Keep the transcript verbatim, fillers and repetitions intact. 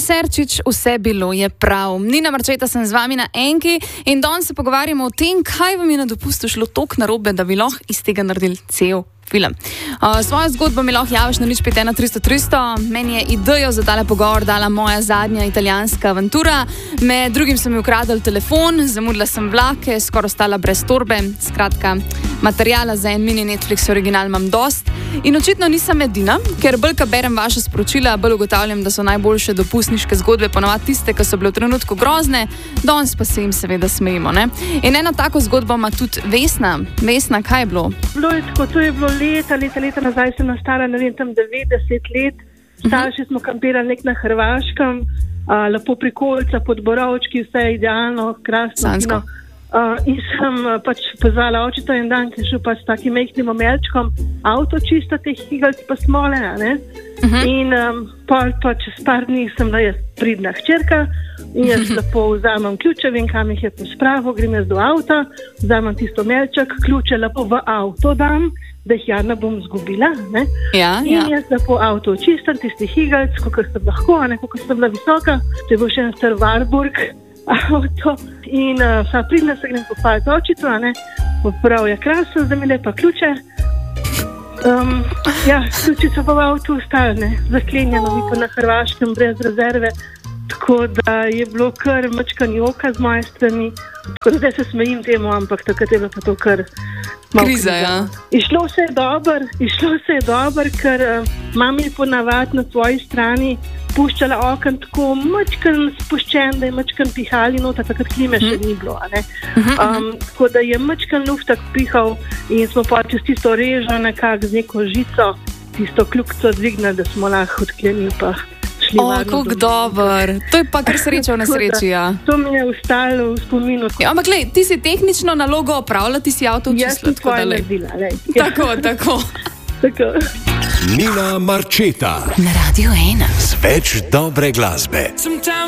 Serčič, vse bilo je prav. Nina Marčeta sem z vami na Enki in danes se pogovarjamo o tem, kaj vam je na dopustu šlo toliko narobe, da bi lahko iz tega naredili cel film. Uh, svojo zgodbo mi lahko javiš na nič pet ena tristo tristo. Meni je idejo za tale pogovor dala moja zadnja italijanska avantura. Med drugim sem mi ukradel telefon, zamudila sem vlake, skoraj ostala brez torbe. Skratka, materijala za en mini Netflix original imam dost. In očitno nisem edina, ker bolj, ko berem vaše sporočila, bolj ugotavljam, da so najboljše dopustniške zgodbe ponovadi tiste, ki so bile v trenutku grozne, danes pa se jim seveda smejimo. Ne? In eno tako zgodbo ima tudi Vesna. Vesna, kaj je bilo? Bilo je tako, to je bilo leta, leta, leta nazaj, sem nastala, ne vem, tam devetdeset let. Starši smo kampirali nek na Hrvaškem, a, lepo pri Kolca, pod Borovčki, vse je idealno, krasno. No. Uh, in sem uh, pač pozvala očeta en dan, ki je šel pač s takim mehkim omelčkom avto čista teh igalc pa smole, ne? Uh -huh. In um, pa, pa čez par dni sem da jaz pridna hčerka in jaz uh -huh. lepo vzamem ključe, vem kam jih je pospravil, grem jaz do avta, vzamem tisto omelček, ključe lepo v avto dam, da jih ja ne bom zgubila, ne? Ja, in ja. jaz lepo avto očistam tistih igalc, kakor sem lahko, ne, kakor sem bila visoka, to je bil še en star Warburg avto in uh, vsa pridna se grem pohvaliti očitu, ne, prav je krasno, zdaj mi lepa ključe. Um, ja, ključi so pa v avtu ostali, ne, zaklenjeno mi pa na Hrvaškem brez rezerve, tako da je bilo kar mačkan joka z moje strani, tako da zdaj se smejim temu, ampak takrat je bilo pa to kar malo kriza, ja. Išlo se je dober, išlo se je dober, ker uh, mami je ponavadi na svoji strani puščala okno tako mačkan spuščen, da je mačkan pihali nota, takrat klime še ni bilo, ne. Um, tako da je mačkan luftak pihal in smo pa čez tisto režo nekako z neko žico, tisto kljukco dvignali, da smo lahko odklenili pa šli O, varno kako domov. dober. To je pa kar sreča v nesreči, ja. To mi je ostalo v spominu. Ja, ampak glej, ti si tehnično nalogo opravila, ti si avto Jaz očistila. sem tvoje naredila, lej. Tako, tako. Tako. Nina Marčeta Na Radio ena. z več dobre glasbe.